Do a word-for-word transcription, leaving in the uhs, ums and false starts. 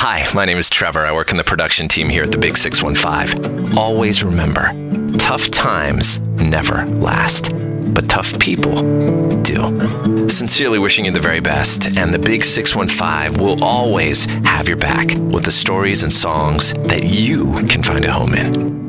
Hi, my name is Trevor. I work in the production team here at the Big six one five. Always remember, tough times never last, but tough people do. Sincerely wishing you the very best, and the Big six one five will always have your back with the stories and songs that you can find a home in.